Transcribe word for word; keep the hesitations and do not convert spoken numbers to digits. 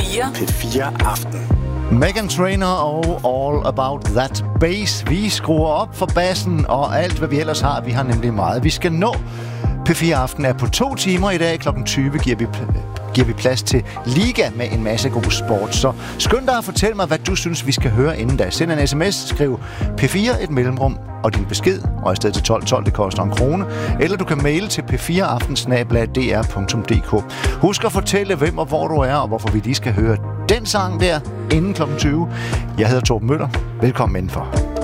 fire. P fire Aften. Meghan Trainor og All About That Bass. Vi skruer op for bassen og alt, hvad vi ellers har. Vi har nemlig meget, vi skal nå. P fire Aften er på to timer i dag. klokken tyve giver vi, giver vi plads til Liga med en masse god sport. Så skynd dig at fortælle mig, hvad du synes, vi skal høre inden da. Send en sms, skriv P fire et mellemrum og din besked, og i stedet til tolv tolv, det koster en krone. Eller du kan maile til p fire aften snabel-a d r punktum d k. Husk at fortælle, hvem og hvor du er, og hvorfor vi lige skal høre den sang der inden klokken tyve. Jeg hedder Torben Møller. Velkommen indenfor.